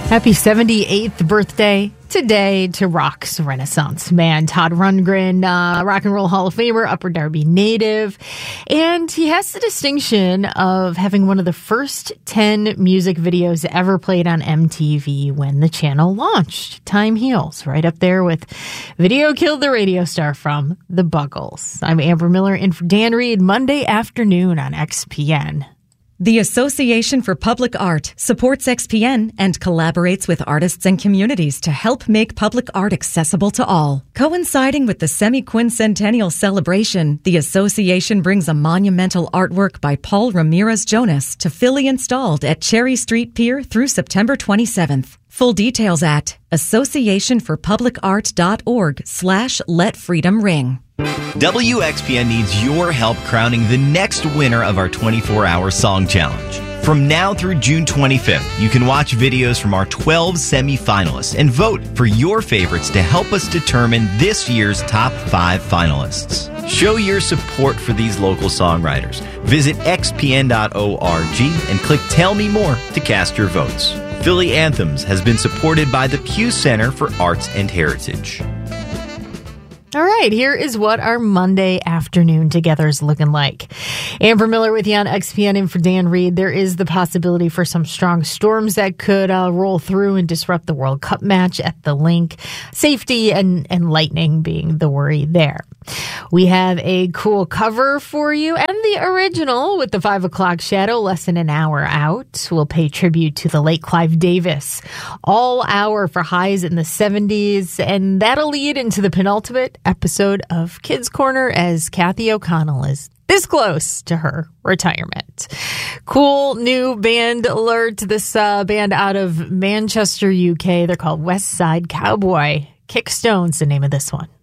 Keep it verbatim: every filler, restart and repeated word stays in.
Happy seventy-eighth birthday today to rock's Renaissance man, Todd Rundgren, uh, Rock and Roll Hall of Famer, Upper Darby native. And he has the distinction of having one of the first ten music videos ever played on M T V when the channel launched. Time Heals, right up there with Video Killed the Radio Star from The Buggles. I'm Amber Miller in for Dan Reed, Monday afternoon on X P N. The Association for Public Art supports X P N and collaborates with artists and communities to help make public art accessible to all. Coinciding with the semi-quincentennial celebration, the association brings a monumental artwork by Paul Ramirez Jonas to Philly installed at Cherry Street Pier through September twenty-seventh. Full details at associationforpublicart.org slash let freedom ring. W X P N needs your help crowning the next winner of our twenty-four hour Song Challenge. From now through June twenty-fifth, you can watch videos from our twelve semifinalists and vote for your favorites to help us determine this year's top five finalists. Show your support for these local songwriters. Visit x p n dot org and click Tell Me More to cast your votes. Philly Anthems has been supported by the Pew Center for Arts and Heritage. All right, here is what our Monday afternoon together is looking like. Amber Miller with you on X P N in for Dan Reed. There is the possibility for some strong storms that could uh, roll through and disrupt the World Cup match at the Link. Safety and, and lightning being the worry there. We have a cool cover for you and the original with the five o'clock shadow, less than an hour out. We'll pay tribute to the late Clive Davis. All hour for highs in the seventies, and that'll lead into the penultimate episode of Kids Corner as Kathy O'Connell is this close to her retirement. Cool new band alert. This uh, band out of Manchester, U K. They're called West Side Cowboy. Kickstone's the name of this one.